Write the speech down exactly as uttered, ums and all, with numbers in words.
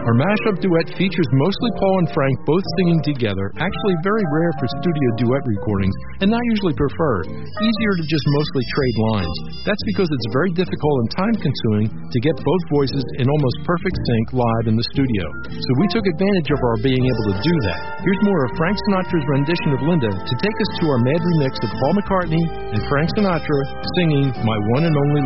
Our mashup duet features mostly Paul and Frank both singing together, actually very rare for studio duet recordings, and not usually preferred. Easier to just mostly trade lines. That's because it's very difficult and time-consuming to get both voices in almost perfect sync live in the studio. So we took advantage of our being able to do that. Here's more of Frank Sinatra's rendition of Linda to take us to our mad remix of Paul McCartney and Frank Sinatra singing My One and Only